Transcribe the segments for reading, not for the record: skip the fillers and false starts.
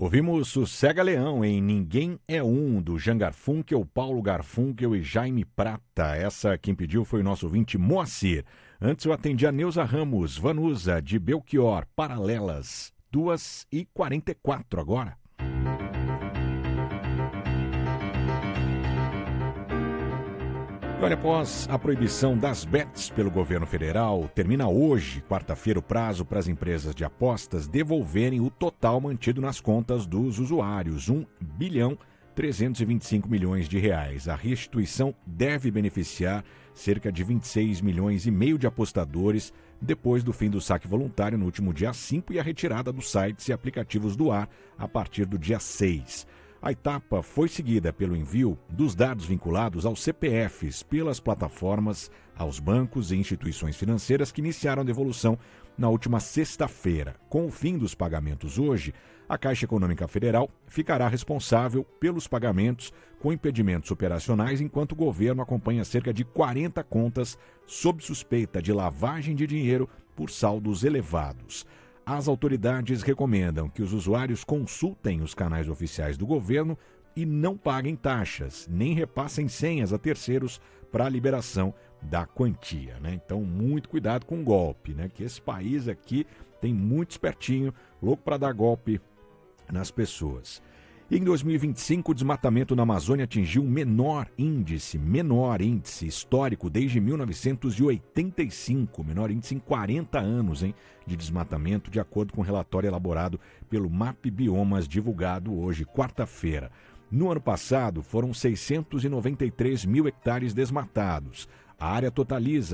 Ouvimos Sossega Leão em Ninguém é Um, do Jean Garfunkel, Paulo Garfunkel e Jaime Prata. Essa quem pediu foi o nosso ouvinte Moacir. Antes eu atendi a Neuza Ramos, Vanusa, de Belchior, Paralelas, 2h44 agora. Olha, após a proibição das bets pelo governo federal, termina hoje, quarta-feira, o prazo para as empresas de apostas devolverem o total mantido nas contas dos usuários, R$1,325 bilhão. A restituição deve beneficiar cerca de 26,5 milhões de apostadores depois do fim do saque voluntário no último dia 5 e a retirada dos sites e aplicativos do ar a partir do dia 6. A etapa foi seguida pelo envio dos dados vinculados aos CPFs pelas plataformas, aos bancos e instituições financeiras que iniciaram a devolução na última sexta-feira. Com o fim dos pagamentos hoje, a Caixa Econômica Federal ficará responsável pelos pagamentos com impedimentos operacionais, enquanto o governo acompanha cerca de 40 contas sob suspeita de lavagem de dinheiro por saldos elevados. As autoridades recomendam que os usuários consultem os canais oficiais do governo e não paguem taxas, nem repassem senhas a terceiros para a liberação da quantia, né? Então, muito cuidado com o golpe, né? Que esse país aqui tem muito espertinho, louco para dar golpe nas pessoas. Em 2025, o desmatamento na Amazônia atingiu o menor índice histórico desde 1985, menor índice em 40 anos de desmatamento, de acordo com um relatório elaborado pelo MAP Biomas, divulgado hoje, quarta-feira. No ano passado, foram 693 mil hectares desmatados. A área totaliza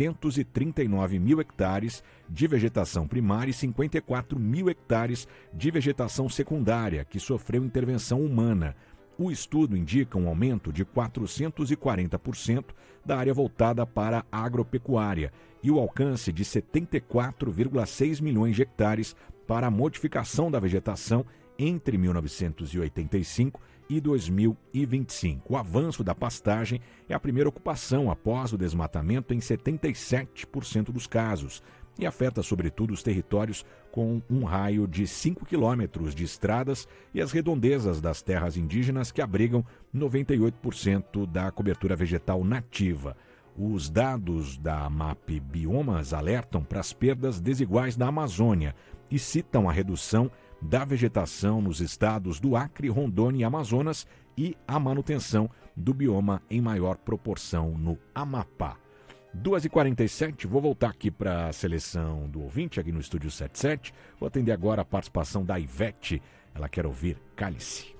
639 mil hectares de vegetação primária e 54 mil hectares de vegetação secundária, que sofreu intervenção humana. O estudo indica um aumento de 440% da área voltada para a agropecuária e o alcance de 74,6 milhões de hectares para a modificação da vegetação entre 1985 e 2025. O avanço da pastagem é a primeira ocupação após o desmatamento em 77% dos casos e afeta sobretudo os territórios com um raio de 5 quilômetros de estradas e as redondezas das terras indígenas que abrigam 98% da cobertura vegetal nativa. Os dados da MAP Biomas alertam para as perdas desiguais da Amazônia e citam a redução da vegetação nos estados do Acre, Rondônia e Amazonas e a manutenção do bioma em maior proporção no Amapá. 2h47, vou voltar aqui para a seleção do ouvinte, aqui no Estúdio 77. Vou atender agora a participação da Ivete. Ela quer ouvir Cálice.